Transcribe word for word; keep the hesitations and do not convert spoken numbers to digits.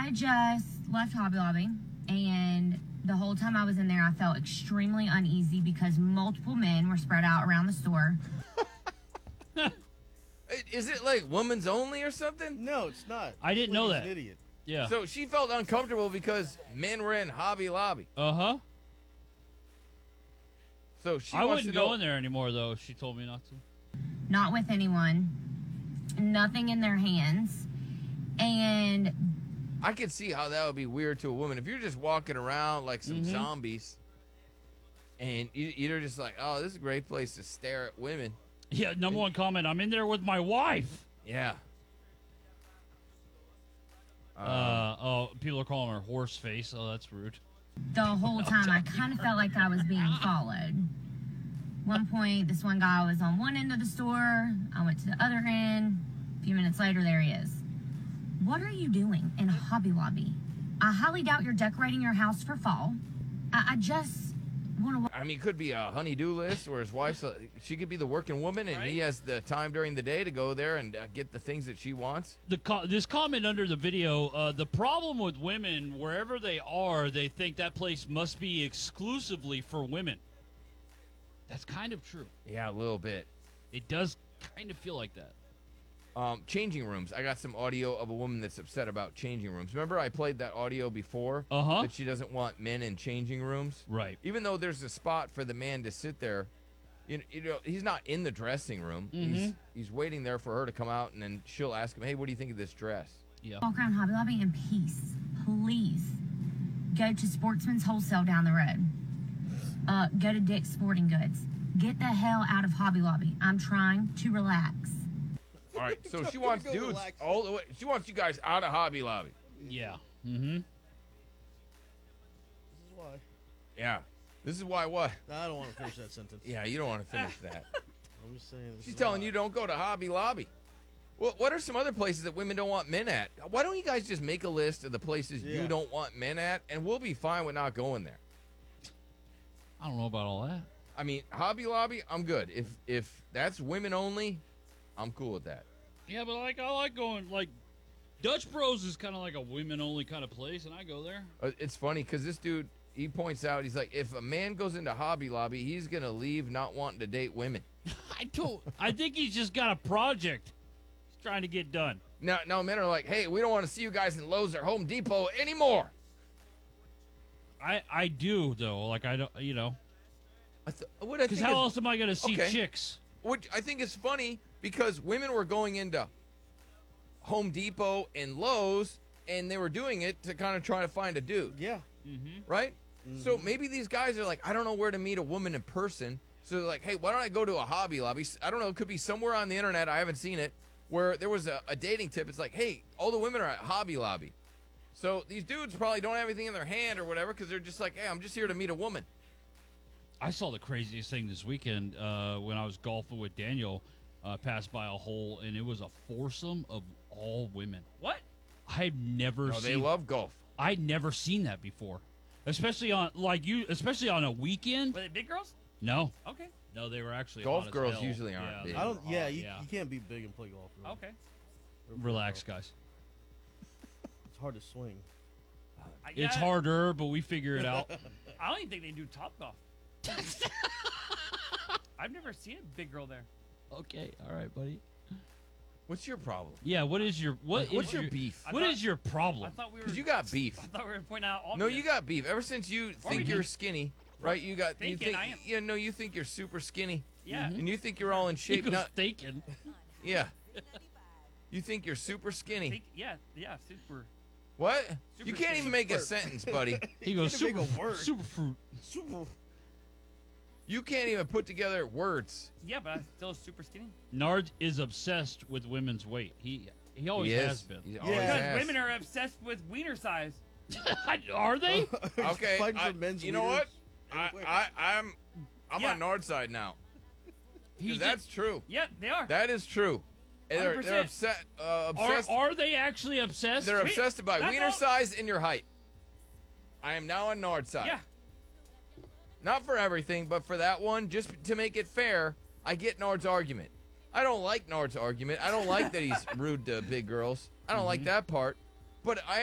I just left Hobby Lobby, and the whole time I was in there, I felt extremely uneasy because multiple men were spread out around the store. Is it like women's only or something? No, it's not. I didn't know He's that. An idiot. Yeah. So she felt uncomfortable because men were in Hobby Lobby. Uh-huh. So she I wants wouldn't to know, go in there anymore, though. She told me not to. Not with anyone, nothing in their hands, and I could see how that would be weird to a woman. If you're just walking around like some Mhm. zombies and you- you're just like, oh, this is a great place to stare at women. Yeah, number one comment, I'm in there with my wife. Yeah. Uh, oh, people are calling her horse face. Oh, that's rude. the whole time I kind of felt like I was being followed. One point, this one guy was on one end of the store. I went to the other end. A few minutes later, there he is. What are you doing in Hobby Lobby? I highly doubt you're decorating your house for fall. I, I just want to... I mean, it could be a honey-do list where his wife's, a, she could be the working woman and he has the time during the day to go there and uh, get the things that she wants. The co- this comment under the video, uh, the problem with women, wherever they are, they think that place must be exclusively for women. That's kind of true. Yeah, a little bit. It does kind of feel like that. Um, changing rooms. I got some audio of a woman that's upset about changing rooms. Remember I played that audio before? Uh-huh. That she doesn't want men in changing rooms? Right. Even though there's a spot for the man to sit there, you know, you know he's not in the dressing room. Mhm. He's he's waiting there for her to come out, and then she'll ask him, hey, what do you think of this dress? Yeah. Walk around Hobby Lobby in peace. Please. Go to Sportsman's Wholesale down the road. Uh, go to Dick's Sporting Goods. Get the hell out of Hobby Lobby. I'm trying to relax. All right, so she wants Go dudes relax. all the way. She wants you guys out of Hobby Lobby. Yeah. Mm-hmm. This is why. Yeah. This is why what? No, I don't want to finish that sentence. Yeah, you don't want to finish that. I'm just saying. This She's is telling why. you don't go to Hobby Lobby. Well, what are some other places that women don't want men at? Why don't you guys just make a list of the places Yeah. you don't want men at, and we'll be fine with not going there. I don't know about all that. I mean, Hobby Lobby, I'm good. If if that's women only, I'm cool with that. Yeah, but like I like going like Dutch Bros is kind of like a women only kind of place, and I go there. Uh, It's funny because this dude, he points out, he's like, if a man goes into Hobby Lobby, he's gonna leave not wanting to date women. I don't. I think he's just got a project he's trying to get done. Now, now men are like, hey, we don't want to see you guys in Lowe's or Home Depot anymore. I I do though. Like I don't. You know. I th- what I Because think how is- else am I gonna see okay. chicks? Which I think is funny because women were going into Home Depot and Lowe's and they were doing it to kind of try to find a dude, Yeah. Mm-hmm. right? So maybe these guys are like, I don't know where to meet a woman in person. So they're like, hey, why don't I go to a Hobby Lobby? I don't know. It could be somewhere on the internet. I haven't seen it where there was a, a dating tip. It's like, hey, all the women are at Hobby Lobby. So these dudes probably don't have anything in their hand or whatever because they're just like, hey, I'm just here to meet a woman. I saw the craziest thing this weekend uh, when I was golfing with Daniel. Uh, passed by a hole, and it was a foursome of all women. What? I've never No, seen. they love golf. I'd never seen that before, especially on like you, especially on a weekend. Were they big girls? No, Okay. no, they were actually Golf hot as girls hell. usually aren't Yeah, big. they I don't. were Yeah, hot, you, yeah. you can't be big and play golf. really. Okay. Relax, guys. It's hard to swing. I, It's yeah, harder, but we figure it out. I don't even think they do top golf. I've never seen a big girl there. Okay, all right, buddy. What's your problem? Yeah, what is your what? What's is your beef? I What thought- is your I problem? thought we were. Because you got beef. I thought we were pointing out all. No, you got beef. Ever since you think we you're do. skinny, right? You got you Thinking think I am. yeah, no, you think you're super skinny, Yeah. and you think you're all in He shape. goes Not, thinking. yeah. You think you're super skinny. Think, yeah. Yeah. Super. What? Super You can't skinny. even make a sentence, buddy. He goes Can't even super, make a word. super fruit. Super. You can't even put together words. Yeah, but I'm still super skinny. Nard is obsessed with women's weight. He he always He is. has been. He Yeah. always Because has. women are obsessed with wiener size. Are they? Okay, Fighting I- for men's you know what? wieners. I, Anyway. I I'm I'm Yeah. on Nard's side now. He 'Cause did- that's true. Yeah, they are. That is true. And They're, they're one hundred upset. Uh, Are, obsessed. are they actually obsessed? They're obsessed about That's wiener all- size and your height. I am now on Nard's side. Yeah. Not for everything, but for that one, just to make it fair, I get Nard's argument. I don't like Nard's argument. I don't like that he's rude to big girls. I don't like that part. But I